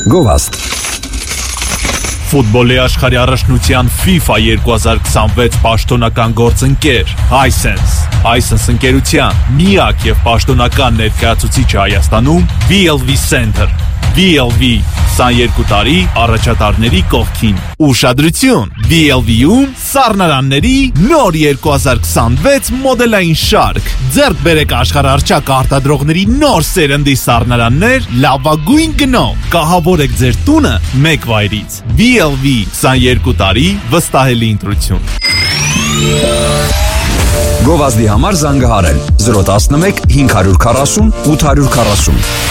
Գովաստ Ֆուտբոլի աշխարհի առաջնության FIFA 2026 պաշտոնական գործընկեր Hisense ընկերության միակ եւ պաշտոնական ներկայացուցիչը Հայաստանում BLV Center BLV 22 տարի առաջատարների կողքին Ուշադրություն BLV-ում սառնարանների նոր 2026 մոդելային շարք ձեռք բերեք աշխարհառչակ արտադրողների նոր սերնդի սառնարաններ լավագույն գնով կահավորեք ձեր տունը մեկ վայրից BLV 22 տարի վստահելի ընտրություն Գովազդի համար զանգահարել 011 540 840